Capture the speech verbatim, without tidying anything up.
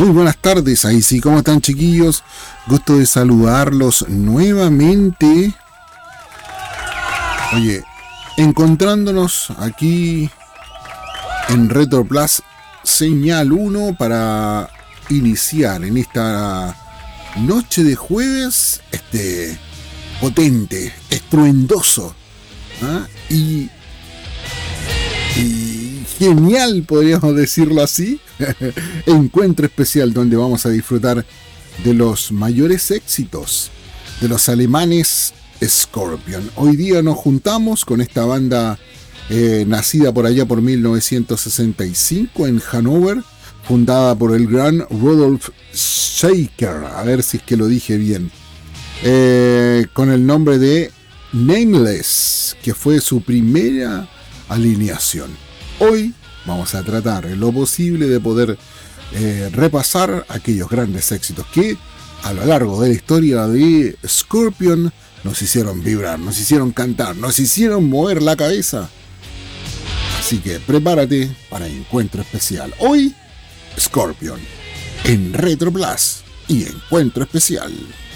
Muy buenas tardes, ahí sí, ¿cómo están, chiquillos? Gusto de saludarlos nuevamente. Oye, encontrándonos aquí en Retro Plus Señal uno para iniciar en esta noche de jueves este potente, estruendoso, ¿ah? y, y genial, podríamos decirlo así, encuentro especial donde vamos a disfrutar de los mayores éxitos de los alemanes Scorpion. Hoy día nos juntamos con esta banda eh, nacida por allá por mil novecientos sesenta y cinco en Hannover, fundada por el gran Rudolf Schenker, a ver si es que lo dije bien, eh, con el nombre de Nameless, que fue su primera alineación. Hoy vamos a tratar en lo posible de poder eh, repasar aquellos grandes éxitos que a lo largo de la historia de Scorpion nos hicieron vibrar, nos hicieron cantar, nos hicieron mover la cabeza. Así que prepárate para Encuentro Especial. Hoy, Scorpion en Retro Plus y Encuentro Especial.